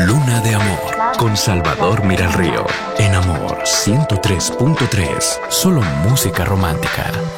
Luna de Amor con Salvador Miralrío. En Amor 103.3. Solo música romántica.